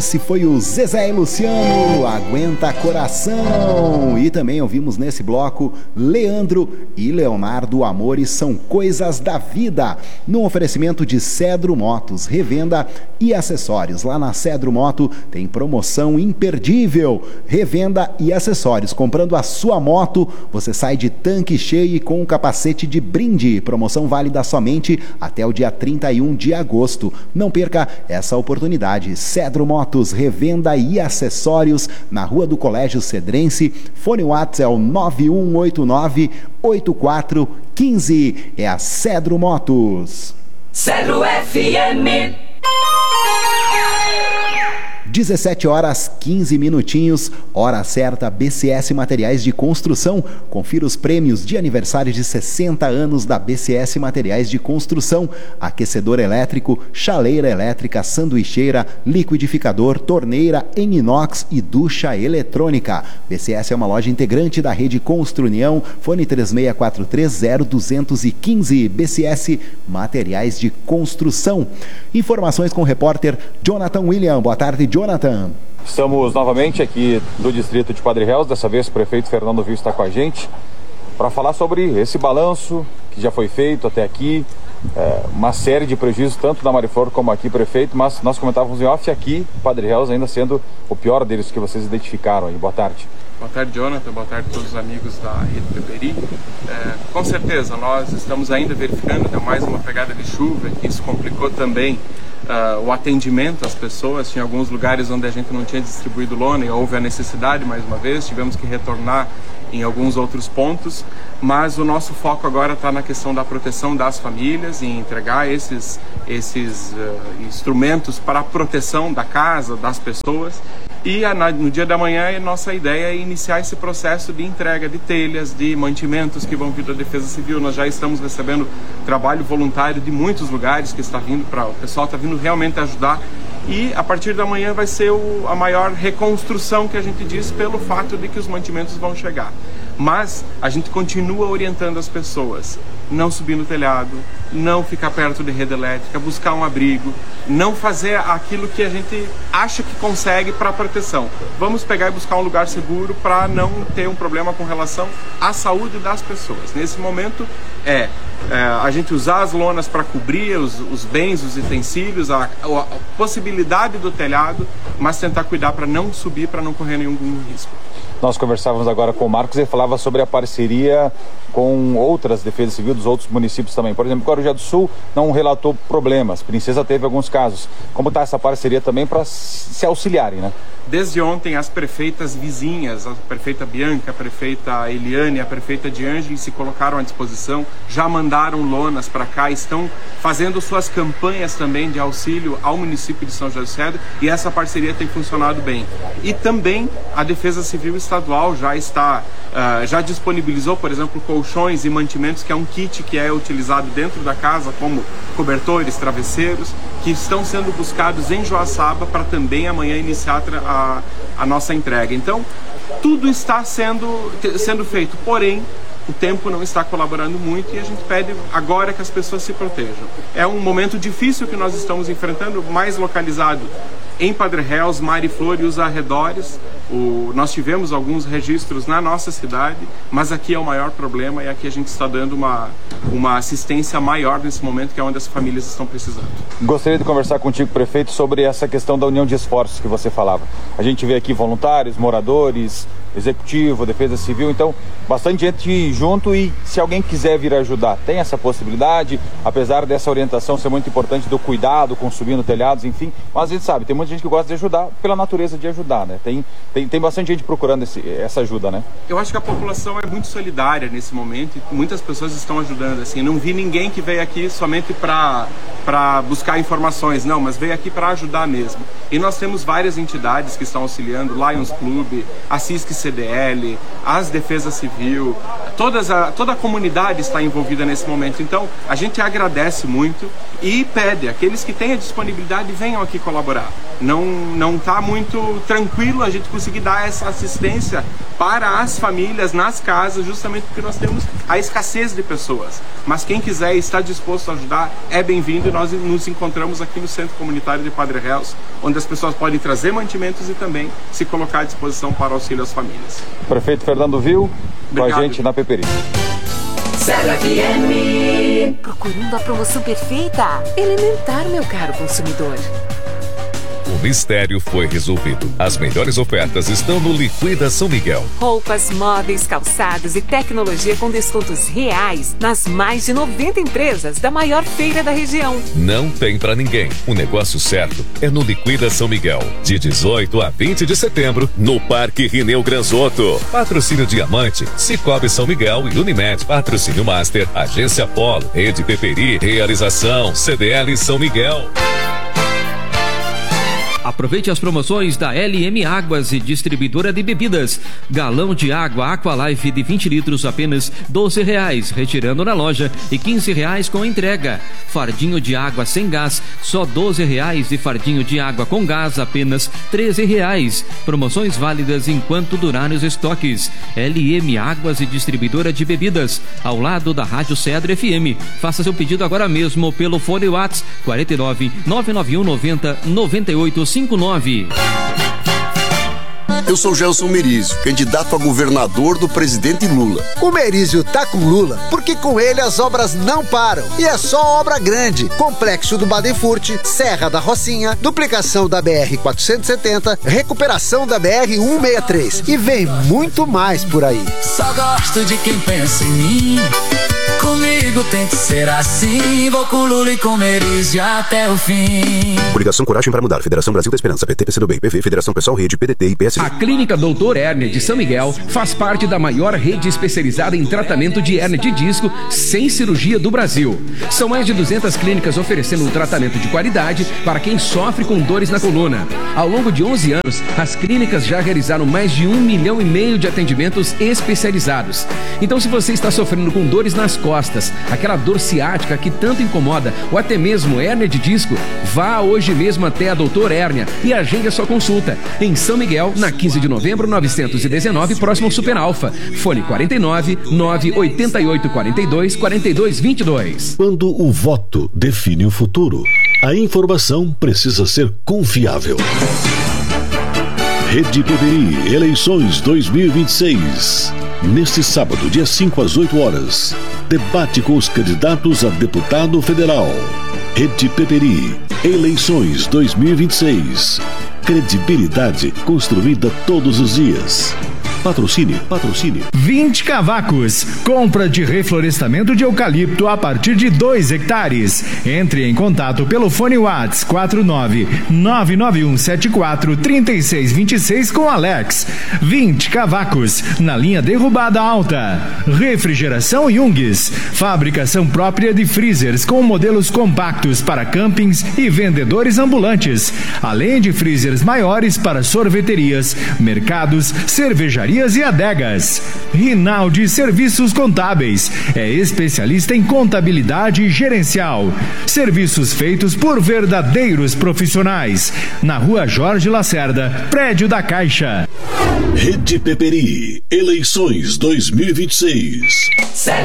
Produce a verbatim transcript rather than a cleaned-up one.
Esse foi o Zezé e Luciano, Aguenta Coração. E também ouvimos nesse bloco Leandro e Leonardo, Amores São Coisas da Vida. No oferecimento de Cedro Motos, revenda e acessórios. Lá na Cedro Moto tem promoção imperdível. Revenda e acessórios. Comprando a sua moto, você sai de tanque cheio e com um capacete de brinde. Promoção válida somente até o dia trinta e um de agosto. Não perca essa oportunidade. Cedro Motos, revenda e acessórios na Rua do Colégio Cedrense. Fone WhatsApp é o nove um oito nove, oito quatro um cinco. É a Cedro Motos. Cedro F M. dezessete horas quinze minutinhos, hora certa. B C S Materiais de Construção. Confira os prêmios de aniversário de sessenta anos da B C S Materiais de Construção: aquecedor elétrico, chaleira elétrica, sanduicheira, liquidificador, torneira em inox e ducha eletrônica. B C S é uma loja integrante da rede Construnião. Fone três seis quatro três zero dois um cinco. B C S Materiais de Construção. Informações com o repórter Jonathan William. Boa tarde, Jonathan. Estamos novamente aqui do distrito de Padre Réus. Dessa vez o prefeito Fernando Viu está com a gente para falar sobre esse balanço que já foi feito até aqui. É, uma série de prejuízos, tanto da Mariflor como aqui, prefeito, mas nós comentávamos em off aqui, Padre Réus ainda sendo o pior deles que vocês identificaram aí. Boa tarde. Boa tarde, Jonathan. Boa tarde a todos os amigos da Rede Peperi. É, com certeza, nós estamos ainda verificando, deu mais uma pegada de chuva, que isso complicou também Uh, o atendimento às pessoas. Tinha alguns lugares onde a gente não tinha distribuído lona e houve a necessidade, mais uma vez, tivemos que retornar em alguns outros pontos, mas o nosso foco agora está na questão da proteção das famílias, em entregar esses, esses uh, instrumentos para a proteção da casa, das pessoas. E a, no dia da manhã, a nossa ideia é iniciar esse processo de entrega de telhas, de mantimentos que vão vir da Defesa Civil. Nós já estamos recebendo trabalho voluntário de muitos lugares que está vindo para o pessoal está vindo realmente ajudar. E a partir da manhã vai ser o, a maior reconstrução que a gente diz, pelo fato de que os mantimentos vão chegar. Mas a gente continua orientando as pessoas: não subir no telhado, não ficar perto de rede elétrica, buscar um abrigo, não fazer aquilo que a gente acha que consegue para proteção. Vamos pegar e buscar um lugar seguro para não ter um problema com relação à saúde das pessoas. Nesse momento é, é a gente usar as lonas para cobrir os, os bens, os utensílios, a, a possibilidade do telhado, mas tentar cuidar para não subir, para não correr nenhum risco. Nós conversávamos agora com o Marcos e falava sobre a parceria com outras defesas civis dos outros municípios também. Por exemplo, Guarujá do Sul não relatou problemas, Princesa teve alguns casos. Como está essa parceria também para se auxiliarem, né? Desde ontem, as prefeitas vizinhas, a prefeita Bianca, a prefeita Eliane, a prefeita de Ângeles se colocaram à disposição, já mandaram lonas para cá, estão fazendo suas campanhas também de auxílio ao município de São José do Cedro, e essa parceria tem funcionado bem. E também a Defesa Civil Estadual já está, uh, já disponibilizou, por exemplo, colchões e mantimentos, que é um kit que é utilizado dentro da casa, como cobertores, travesseiros, que estão sendo buscados em Joaçaba para também amanhã iniciar a, a nossa entrega. Então, tudo está sendo, sendo feito, porém, o tempo não está colaborando muito e a gente pede agora que as pessoas se protejam. É um momento difícil que nós estamos enfrentando, mais localizado em Padre Réus, Mariflor e os arredores. O, nós tivemos alguns registros na nossa cidade, mas aqui é o maior problema e aqui a gente está dando uma, uma assistência maior nesse momento, que é onde as famílias estão precisando. Gostaria de conversar contigo, prefeito, sobre essa questão da união de esforços que você falava. A gente vê aqui voluntários, moradores, executivo, defesa civil, então bastante gente junto, e se alguém quiser vir ajudar, tem essa possibilidade, apesar dessa orientação ser muito importante do cuidado com subindo telhados, enfim, mas a gente sabe, tem muita gente que gosta de ajudar pela natureza de ajudar, né? Tem, tem, tem bastante gente procurando esse, essa ajuda, né? Eu acho que a população é muito solidária nesse momento e muitas pessoas estão ajudando, assim, não vi ninguém que veio aqui somente para para buscar informações, não, mas veio aqui para ajudar mesmo. E nós temos várias entidades que estão auxiliando, Lions Club, a C I S C C D L, as Defesa Civil, todas a, toda a comunidade está envolvida nesse momento. Então, a gente agradece muito e pede, aqueles que têm a disponibilidade, venham aqui colaborar. Não não está muito tranquilo a gente conseguir dar essa assistência para as famílias nas casas, justamente porque nós temos a escassez de pessoas. Mas quem quiser e está disposto a ajudar, é bem-vindo, e nós nos encontramos aqui no Centro Comunitário de Padre Reus, onde as pessoas podem trazer mantimentos e também se colocar à disposição para auxílio às famílias. Prefeito Fernando Vil, com a gente na Peperi. Zero F M. Procurando a promoção perfeita? Elementar, meu caro consumidor. O mistério foi resolvido. As melhores ofertas estão no Liquida São Miguel. Roupas, móveis, calçados e tecnologia com descontos reais nas mais de noventa empresas da maior feira da região. Não tem pra ninguém. O negócio certo é no Liquida São Miguel. De dezoito a vinte de setembro, no Parque Rineu Granzotto. Patrocínio Diamante, Cicobi São Miguel e Unimed. Patrocínio Master, Agência Polo, Rede Peperi, Realização, C D L São Miguel. Aproveite as promoções da L M Águas e Distribuidora de Bebidas. Galão de água Aqualife de vinte litros apenas doze reais, retirando na loja, e quinze reais com entrega. Fardinho de água sem gás, só doze reais, e fardinho de água com gás apenas treze reais. Promoções válidas enquanto durarem os estoques. L M Águas e Distribuidora de Bebidas, ao lado da Rádio Cedro F M. Faça seu pedido agora mesmo pelo fone WhatsApp quarenta e nove, nove nove um, noventa, noventa e oito cinquenta e nove. Eu sou Gelson Merizio, candidato a governador do presidente Lula. O Merizio tá com Lula porque com ele as obras não param. E é só obra grande. Complexo do Badenfurt, Serra da Rocinha, duplicação da B R quatrocentos e setenta, recuperação da B R cento e sessenta e três. E vem muito mais por aí. Só gosto de quem pensa em mim. Comigo tem que ser assim. Vou com Lula e com Merizio até o fim. Coligação Coragem para Mudar. Federação Brasil da Esperança. P T, P C do B, P V, Federação Pessoal Rede, P D T e P S D. A Clínica doutor Hérnia de São Miguel faz parte da maior rede especializada em tratamento de hérnia de disco sem cirurgia do Brasil. São mais de duzentas clínicas oferecendo um tratamento de qualidade para quem sofre com dores na coluna. Ao longo de onze anos, as clínicas já realizaram mais de um milhão e meio de atendimentos especializados. Então, se você está sofrendo com dores nas costas, aquela dor ciática que tanto incomoda, ou até mesmo hérnia de disco, vá hoje mesmo até a doutor Hérnia e agende a sua consulta em São Miguel, na quinze de novembro, novecentos e dezenove, próximo ao Super Alfa. Fone quarenta e nove, nove oito oito, quarenta e dois, quarenta e dois, vinte e dois. Quando o voto define o futuro, a informação precisa ser confiável. Rede Peperi, eleições dois mil e vinte e seis. Neste sábado, dia cinco às oito horas, debate com os candidatos a deputado federal. Rede Peperi, eleições dois mil e vinte e seis. Credibilidade construída todos os dias. Patrocínio, patrocínio. vinte cavacos. Compra de reflorestamento de eucalipto a partir de dois hectares. Entre em contato pelo fone WhatsApp quatro nove, nove nove um sete quatro, três seis dois seis com Alex. vinte cavacos. Na linha derrubada alta. Refrigeração Jungs. Fabricação própria de freezers com modelos compactos para campings e vendedores ambulantes. Além de freezers maiores para sorveterias, mercados, cervejarias e adegas. Rinaldi Serviços Contábeis é especialista em contabilidade gerencial. Serviços feitos por verdadeiros profissionais. Na Rua Jorge Lacerda, prédio da Caixa. Rede Peperi, eleições dois mil e vinte e seis.